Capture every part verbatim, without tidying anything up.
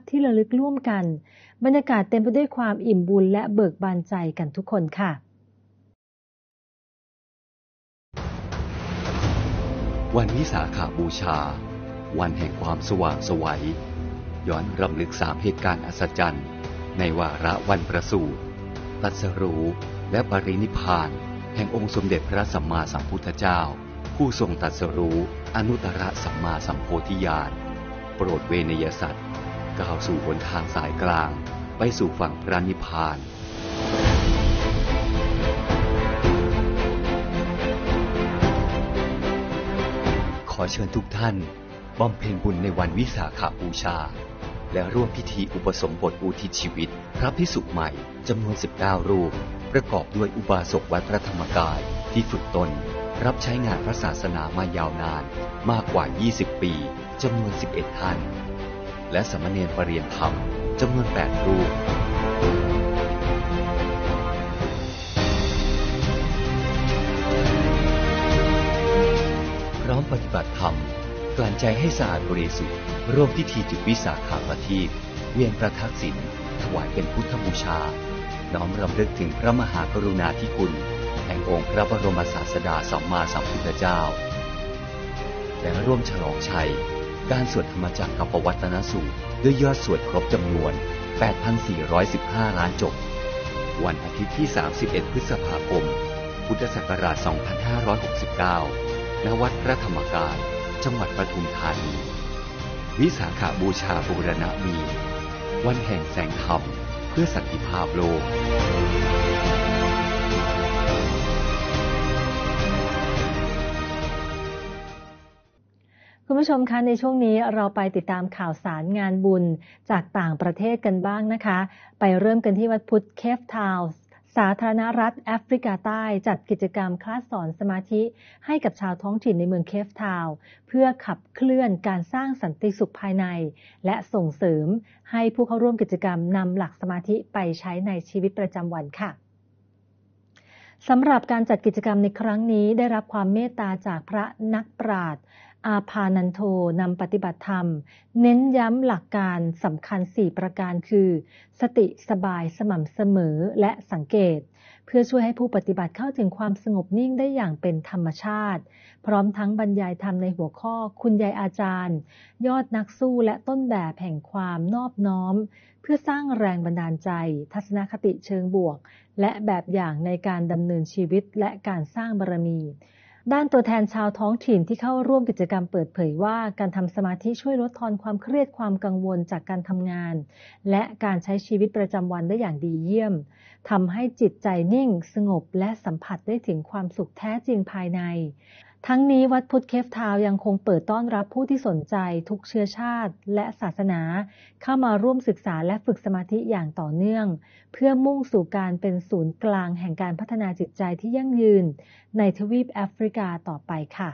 ที่ระลึกร่วมกันบรรยากาศเต็มไปด้วยความอิ่มบุญและเบิกบานใจกันทุกคนค่ะวันวิสาขบูชาวันแห่งความสว่างไสวย้อนรำลึกสามเหตุการณ์อัศจรรย์ในวาระวันประสูติตรัสรู้และปรินิพพานแห่งองค์สมเด็จพระสัมมาสัมพุทธเจ้าผู้ทรงตรัสรู้อนุตตรสัมมาสัมโพธิญาณโปรดเวนยสัตว์ก้าวสู่หนทางสายกลางไปสู่ฝั่งพระนิพพานขอเชิญทุกท่านบำเพ็ญบุญในวันวิสาขบูชาและร่วมพิธีอุปสมบทอุทิศชีวิตพระภิกษุใหม่จำนวนสิบเก้ารูปประกอบด้วยอุบาสกวัดพระธรรมกายที่ฝึกตนรับใช้งานพระศาสนามายาวนานมากกว่ายี่สิบปีจำนวนสิบเอ็ดท่านและสามเณรปรริยนธรรมจำนวนแปดรูปพร้อมปฏิบัติธรรมกลั่นใจให้สะอาดบริสุทธิ์ร่วมพิธีจุดวิสาขประทีปเวียนประทักษิณถวายเป็นพุทธบูชาน้อมรำลึกถึงพระมหากรุณาธิคุณแห่งองค์พระบรมศาสดาสัมมาสัมพุทธเจ้าและร่วมฉลองชัยการสวดธรรมจักรกับปวัตตนสูตรด้วยยอดสวดครบจำนวน แปดพันสี่ร้อยสิบห้า ล้านจบวันอาทิตย์ที่สามสิบเอ็ดพฤษภาคมพุทธศักราชสองพันห้าร้อยหกสิบเก้าณวัดพระธรรมกายจังหวัดปทุมธานีวิสาขบูชาบูรณมีวันแห่งแสงธรรมเพื่อสันติภาพโลกคุณผู้ชมคะในช่วงนี้เราไปติดตามข่าวสารงานบุญจากต่างประเทศกันบ้างนะคะไปเริ่มกันที่วัดพุทธเคปทาวน์สาธารณรัฐแอฟริกาใต้จัดกิจกรรมคลาสสอนสมาธิให้กับชาวท้องถิ่นในเมืองเคปทาวน์เพื่อขับเคลื่อนการสร้างสันติสุขภายในและส่งเสริมให้ผู้เข้าร่วมกิจกรรมนำหลักสมาธิไปใช้ในชีวิตประจำวันค่ะสำหรับการจัดกิจกรรมในครั้งนี้ได้รับความเมตตาจากพระนักปราชญ์อาภานันโทนำปฏิบัติธรรมเน้นย้ำหลักการสำคัญสี่ประการคือสติสบายสม่ำเสมอและสังเกตเพื่อช่วยให้ผู้ปฏิบัติเข้าถึงความสงบนิ่งได้อย่างเป็นธรรมชาติพร้อมทั้งบรรยายธรรมในหัวข้อคุณยายอาจารย์ยอดนักสู้และต้นแบบแห่งความนอบน้อมเพื่อสร้างแรงบันดาลใจทัศนคติเชิงบวกและแบบอย่างในการดำเนินชีวิตและการสร้างบารมีด้านตัวแทนชาวท้องถิ่นที่เข้าร่วมกิจกรรมเปิดเผยว่าการทำสมาธิช่วยลดทอนความเครียดความกังวลจากการทำงานและการใช้ชีวิตประจำวันได้อย่างดีเยี่ยมทำให้จิตใจนิ่งสงบและสัมผัสได้ถึงความสุขแท้จริงภายในทั้งนี้วัดพุทธเคปทาวน์ยังคงเปิดต้อนรับผู้ที่สนใจทุกเชื้อชาติและศาสนาเข้ามาร่วมศึกษาและฝึกสมาธิอย่างต่อเนื่องเพื่อมุ่งสู่การเป็นศูนย์กลางแห่งการพัฒนาจิตใจที่ยั่งยืนในทวีปแอฟริกาต่อไปค่ะ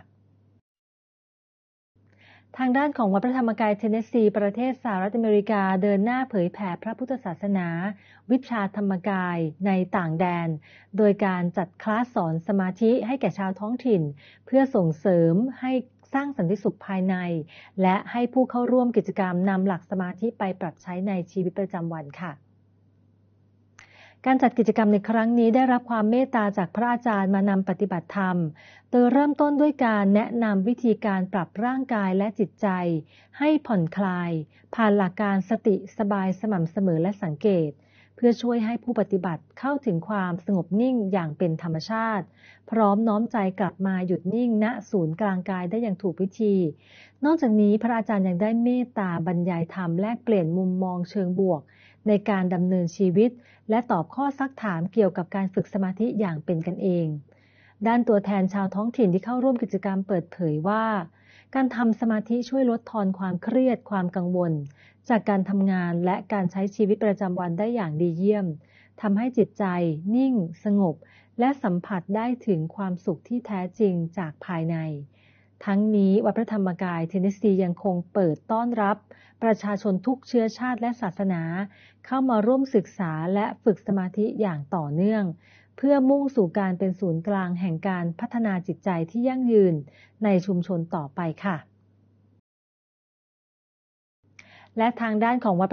ทางด้านของวัดพระธรรมกายเทนเนสซีประเทศสหรัฐอเมริกาเดินหน้าเผยแผ่พระพุทธศาสนาวิชาธรรมกายในต่างแดนโดยการจัดคลาสสอนสมาธิให้แก่ชาวท้องถิ่นเพื่อส่งเสริมให้สร้างสันติสุขภายในและให้ผู้เข้าร่วมกิจกรรมนำหลักสมาธิไปปรับใช้ในชีวิตประจำวันค่ะการจัดกิจกรรมในครั้งนี้ได้รับความเมตตาจากพระอาจารย์มานำปฏิบัติธรรมโดยเริ่มต้นด้วยการแนะนำวิธีการปรับร่างกายและจิตใจให้ผ่อนคลายผ่านหลักการสติสบายสม่ำเสมอและสังเกตเพื่อช่วยให้ผู้ปฏิบัติเข้าถึงความสงบนิ่งอย่างเป็นธรรมชาติพร้อมน้อมใจกลับมาหยุดนิ่งณศูนย์กลางกายได้อย่างถูกวิธีนอกจากนี้พระอาจารย์ยังได้เมตตาบรรยายธรรมแลกเปลี่ยนมุมมองเชิงบวกในการดำเนินชีวิตและตอบข้อซักถามเกี่ยวกับการฝึกสมาธิอย่างเป็นกันเองด้านตัวแทนชาวท้องถิ่นที่เข้าร่วมกิจกรรมเปิดเผยว่าการทำสมาธิช่วยลดทอนความเครียดความกังวลจากการทำงานและการใช้ชีวิตประจำวันได้อย่างดีเยี่ยมทำให้จิตใจนิ่งสงบและสัมผัสได้ถึงความสุขที่แท้จริงจากภายในทั้งนี้วัดพระธรรมกายเทนเนสซียังคงเปิดต้อนรับประชาชนทุกเชื้อชาติและศาสนาเข้ามาร่วมศึกษาและฝึกสมาธิอย่างต่อเนื่องเพื่อมุ่งสู่การเป็นศูนย์กลางแห่งการพัฒนาจิตใจที่ยั่งยืนในชุมชนต่อไปค่ะและทางด้านของวัด